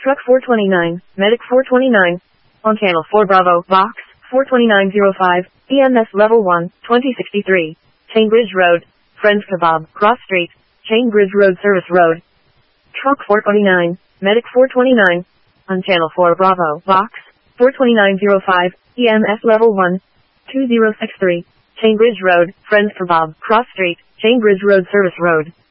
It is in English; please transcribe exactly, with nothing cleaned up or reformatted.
Truck four twenty-nine, Medic four twenty-nine. On Channel four Bravo, Box four twenty-nine oh five, E M S Level one, twenty sixty-three. Chainbridge Road, Friends Kebab, Cross Street, Chainbridge Road Service Road. Truck four twenty-nine, Medic four twenty-nine. On Channel four Bravo, Box four twenty-nine oh five, E M S Level one, two zero six three. Chainbridge Road, Friends Kebab, Cross Street, Chainbridge Road Service Road.